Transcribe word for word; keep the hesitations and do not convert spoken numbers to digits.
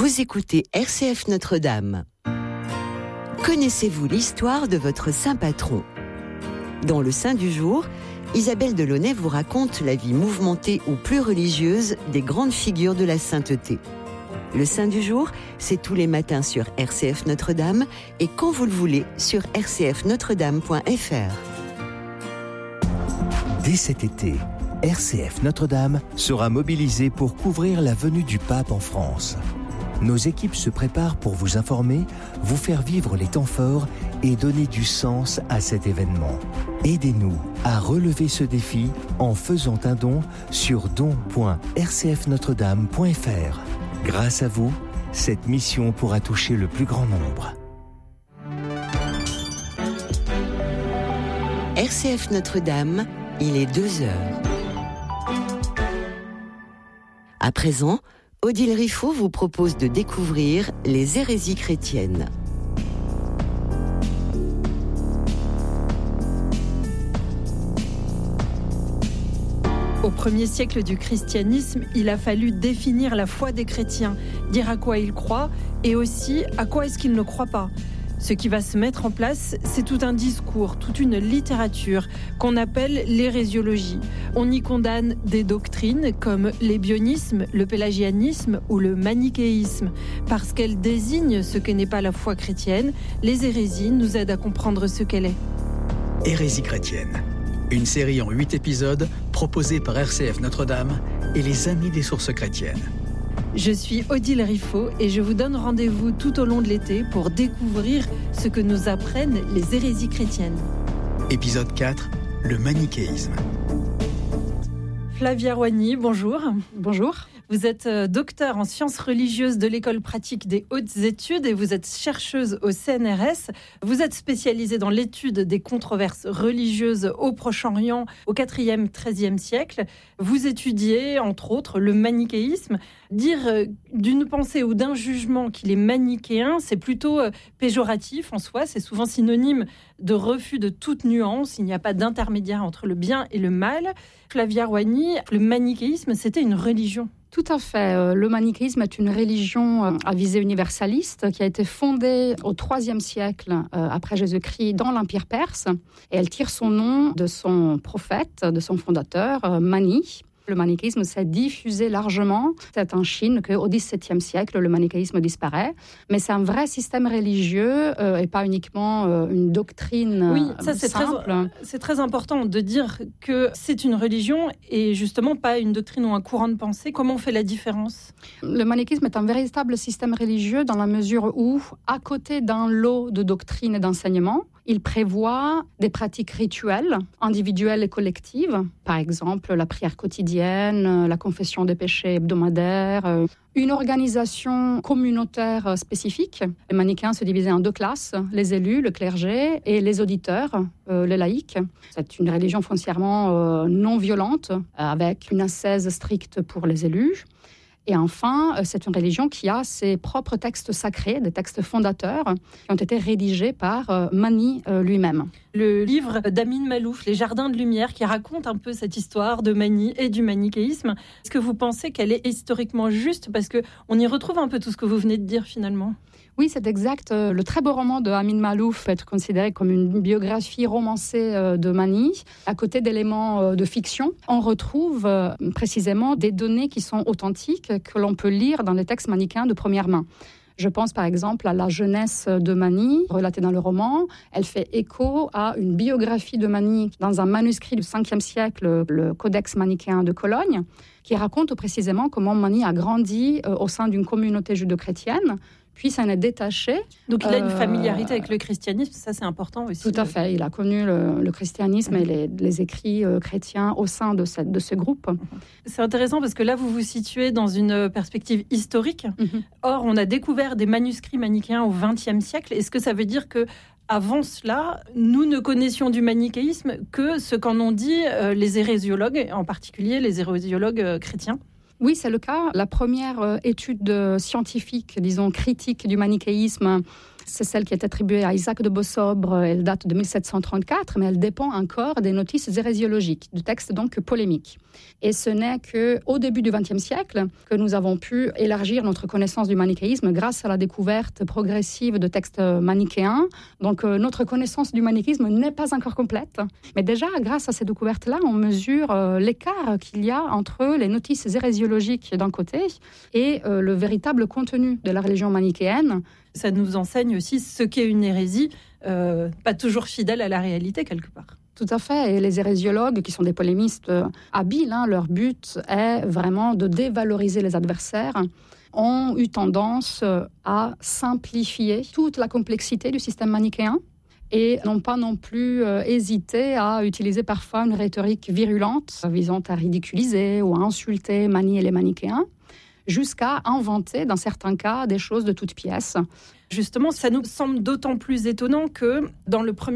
Vous écoutez R C F Notre-Dame. Connaissez-vous l'histoire de votre saint patron ? Dans le Saint du jour, Isabelle Delaunay vous raconte la vie mouvementée ou plus religieuse des grandes figures de la sainteté. Le Saint du jour, c'est tous les matins sur R C F Notre-Dame et quand vous le voulez sur r c f notre dame point f r. Dès cet été, R C F Notre-Dame sera mobilisée pour couvrir la venue du pape en France. Nos équipes se préparent pour vous informer, vous faire vivre les temps forts et donner du sens à cet événement. Aidez-nous à relever ce défi en faisant un don sur don point r c f notre dame point f r. Grâce à vous, cette mission pourra toucher le plus grand nombre. R C F Notre-Dame, il est deux heures. À présent, Odile Riffaut vous propose de découvrir les hérésies chrétiennes. Au premier siècle du christianisme, il a fallu définir la foi des chrétiens, dire à quoi ils croient et aussi à quoi est-ce qu'ils ne croient pas. Ce qui va se mettre en place, c'est tout un discours, toute une littérature qu'on appelle l'hérésiologie. On y condamne des doctrines comme l'ébionisme, le pélagianisme ou le manichéisme. Parce qu'elles désignent ce que n'est pas la foi chrétienne, les hérésies nous aident à comprendre ce qu'elle est. Hérésie chrétienne, une série en huit épisodes proposée par R C F Notre-Dame et les Amis des sources chrétiennes. Je suis Odile Riffaut et je vous donne rendez-vous tout au long de l'été pour découvrir ce que nous apprennent les hérésies chrétiennes. Épisode quatre, le manichéisme. Flavia Roigny, bonjour. Bonjour. Vous êtes docteur en sciences religieuses de l'École pratique des hautes études et vous êtes chercheuse au C N R S. Vous êtes spécialisée dans l'étude des controverses religieuses au Proche-Orient au quatrième treizième siècle. Vous étudiez, entre autres, le manichéisme. Dire d'une pensée ou d'un jugement qu'il est manichéen, c'est plutôt péjoratif en soi. C'est souvent synonyme de refus de toute nuance. Il n'y a pas d'intermédiaire entre le bien et le mal. Flavia Roigny, le manichéisme, c'était une religion. Tout à fait. Le manichéisme est une religion à visée universaliste qui a été fondée au troisième siècle après Jésus-Christ dans l'Empire perse. Et elle tire son nom de son prophète, de son fondateur, Mani. Le manichéisme s'est diffusé largement. C'est en Chine qu'au dix-septième siècle, le manichéisme disparaît. Mais c'est un vrai système religieux euh, et pas uniquement euh, une doctrine oui, ça, c'est simple. Très, c'est très important de dire que c'est une religion et justement pas une doctrine ou un courant de pensée. Comment on fait la différence ? Le manichéisme est un véritable système religieux dans la mesure où, à côté d'un lot de doctrines et d'enseignements, il prévoit des pratiques rituelles, individuelles et collectives, par exemple la prière quotidienne, la confession des péchés hebdomadaires, une organisation communautaire spécifique. Les manichéens se divisaient en deux classes, les élus, le clergé, et les auditeurs, euh, les laïcs. C'est une religion foncièrement euh, non violente, avec une ascèse stricte pour les élus. Et enfin, c'est une religion qui a ses propres textes sacrés, des textes fondateurs, qui ont été rédigés par Mani lui-même. Le livre d'Amin Maalouf, Les Jardins de Lumière, qui raconte un peu cette histoire de Mani et du manichéisme. Est-ce que vous pensez qu'elle est historiquement juste ? Parce qu'on y retrouve un peu tout ce que vous venez de dire finalement. Oui, c'est exact. Le très beau roman de Amin Maalouf peut être considéré comme une biographie romancée de Mani. À côté d'éléments de fiction, on retrouve précisément des données qui sont authentiques, que l'on peut lire dans les textes manichéens de première main. Je pense par exemple à la jeunesse de Mani, relatée dans le roman. Elle fait écho à une biographie de Mani dans un manuscrit du cinquième siècle, le Codex manichéen de Cologne, qui raconte précisément comment Mani a grandi au sein d'une communauté judéo-chrétienne, puis s'en est détaché. Donc il a une familiarité euh, avec le christianisme, ça c'est important aussi. Tout à fait, il a connu le, le christianisme et les, les écrits euh, chrétiens au sein de, cette, de ce groupe. C'est intéressant parce que là vous vous situez dans une perspective historique. Mm-hmm. Or on a découvert des manuscrits manichéens au vingtième siècle. Est-ce que ça veut dire que avant cela, nous ne connaissions du manichéisme que ce qu'en ont dit euh, les hérésiologues, en particulier les hérésiologues euh, chrétiens ? Oui, c'est le cas. La première étude scientifique, disons critique du manichéisme, C'est celle qui est attribuée à Isaac de Beausobre. Elle date de mille sept cent trente-quatre, mais elle dépend encore des notices hérésiologiques, du texte donc polémique. Et ce n'est qu'au début du vingtième siècle que nous avons pu élargir notre connaissance du manichéisme grâce à la découverte progressive de textes manichéens. Donc euh, notre connaissance du manichéisme n'est pas encore complète. Mais déjà, grâce à ces découvertes-là, on mesure euh, l'écart qu'il y a entre les notices hérésiologiques d'un côté et euh, le véritable contenu de la religion manichéenne. Ça nous enseigne aussi ce qu'est une hérésie, euh, pas toujours fidèle à la réalité quelque part. Tout à fait. Et les hérésiologues, qui sont des polémistes euh, habiles, hein, leur but est vraiment de dévaloriser les adversaires, ont eu tendance euh, à simplifier toute la complexité du système manichéen et n'ont pas non plus euh, hésité à utiliser parfois une rhétorique virulente visant à ridiculiser ou à insulter Mani et les manichéens, jusqu'à inventer, dans certains cas, des choses de toutes pièces. Justement, ça nous semble d'autant plus étonnant que dans le premier